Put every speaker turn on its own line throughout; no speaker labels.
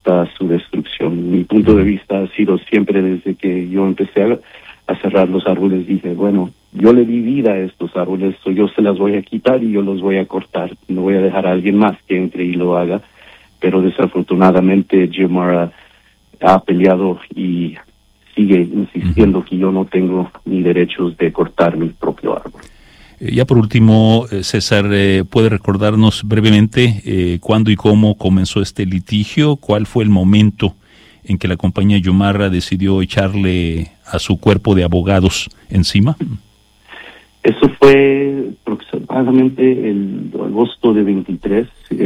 hasta su destrucción. Mi punto de vista ha sido siempre desde que yo empecé a cerrar los árboles, dije, bueno, yo le di vida a estos árboles, yo se las voy a quitar y yo los voy a cortar. No voy a dejar a alguien más que entre y lo haga. Pero desafortunadamente Jim Mora ha peleado y sigue insistiendo que yo no tengo ni derechos de cortar mi propio árbol.
Ya por último, César, ¿puede recordarnos brevemente cuándo y cómo comenzó este litigio? ¿Cuál fue el momento en que la compañía Yomara decidió echarle a su cuerpo de abogados encima?
Eso fue aproximadamente el agosto de 23.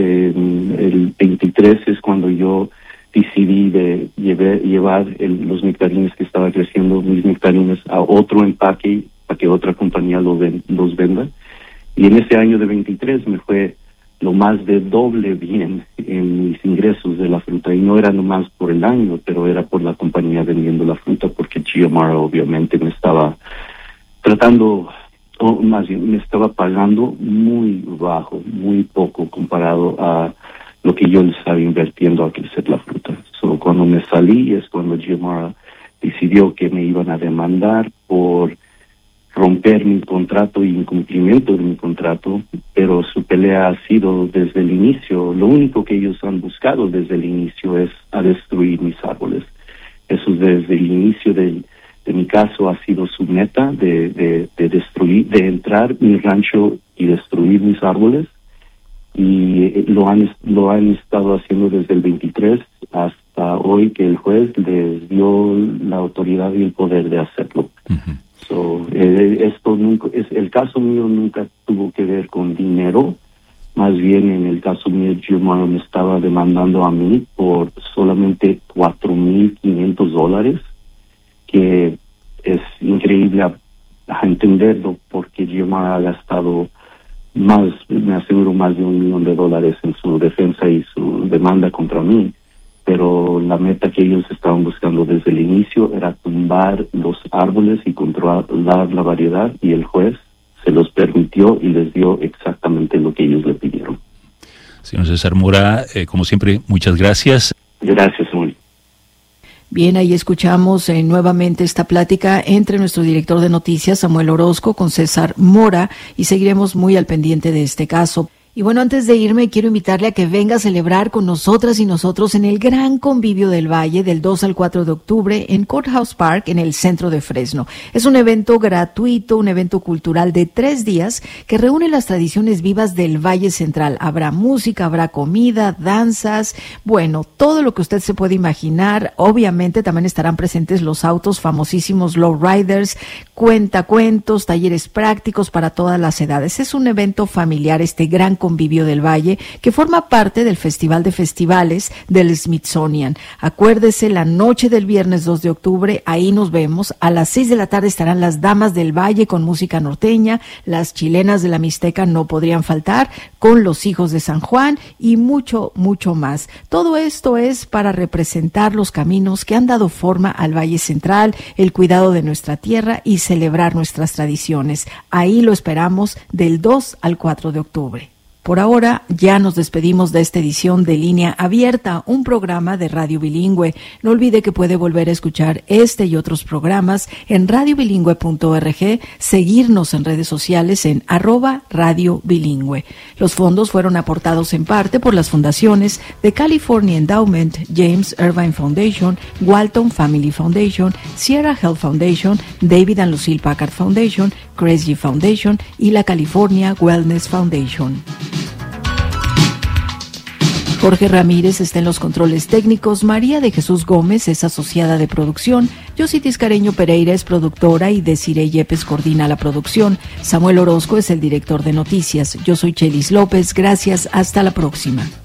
El 23 es cuando yo decidí de llevar los nectarines que estaba creciendo, mis nectarines, a otro empaque para que otra compañía los venda. Y en ese año de 23 me fue lo más de doble bien en mis ingresos de la fruta. Y no era nomás por el año, pero era por la compañía vendiendo la fruta, porque Giomara obviamente me estaba tratando, o más bien me estaba pagando muy bajo, muy poco comparado a lo que yo le estaba invirtiendo a crecer la fruta. Cuando me salí es cuando Giomara decidió que me iban a demandar por romper mi contrato y incumplimiento de mi contrato, pero su pelea ha sido desde el inicio, lo único que ellos han buscado desde el inicio es a destruir mis árboles. Eso desde el inicio de mi caso ha sido su meta de destruir, de entrar mi rancho y destruir mis árboles, y lo han estado haciendo desde el 23 hasta hoy, que el juez les dio la autoridad y el poder de hacerlo. Uh-huh. Esto nunca, el caso mío nunca tuvo que ver con dinero. Más bien en el caso mío, Giomara me estaba demandando a mí por solamente $4,500, que es increíble a entenderlo, porque Giomara ha gastado más, me aseguro, más de $1 millón en su defensa y su demanda contra mí. Pero la meta que ellos estaban buscando desde el inicio era tumbar los árboles y controlar la variedad, y el juez se los permitió y les dio exactamente lo que ellos le pidieron.
Señor César Mora, como siempre, muchas gracias.
Gracias, Samuel.
Bien, ahí escuchamos nuevamente esta plática entre nuestro director de noticias, Samuel Orozco, con César Mora, y seguiremos muy al pendiente de este caso. Y bueno, antes de irme, quiero invitarle a que venga a celebrar con nosotras y nosotros en el Gran Convivio del Valle del 2 al 4 de octubre en Courthouse Park, en el centro de Fresno. Es un evento gratuito, un evento cultural de 3 días que reúne las tradiciones vivas del Valle Central. Habrá música, habrá comida, danzas, bueno, todo lo que usted se puede imaginar. Obviamente también estarán presentes los autos famosísimos lowriders, cuentacuentos, talleres prácticos para todas las edades. Es un evento familiar, este Gran Convivio del Valle, que forma parte del Festival de Festivales del Smithsonian. Acuérdese, la noche del viernes 2 de octubre, ahí nos vemos. A las 6 de la tarde estarán las Damas del Valle con música norteña, las Chilenas de la Mixteca no podrían faltar, con los Hijos de San Juan y mucho, mucho más. Todo esto es para representar los caminos que han dado forma al Valle Central, el cuidado de nuestra tierra y celebrar nuestras tradiciones. Ahí lo esperamos del 2 al 4 de octubre. Por ahora, ya nos despedimos de esta edición de Línea Abierta, un programa de Radio Bilingüe. No olvide que puede volver a escuchar este y otros programas en radiobilingüe.org, seguirnos en redes sociales en @radiobilingüe. Los fondos fueron aportados en parte por las fundaciones de California Endowment, James Irvine Foundation, Walton Family Foundation, Sierra Health Foundation, David and Lucille Packard Foundation, Cresgy Foundation y la California Wellness Foundation. Jorge Ramírez está en los controles técnicos, María de Jesús Gómez es asociada de producción, Yossi Tiscareño Pereira es productora y Desiree Yepes coordina la producción. Samuel Orozco es el director de noticias. Yo soy Chelis López, gracias, hasta la próxima.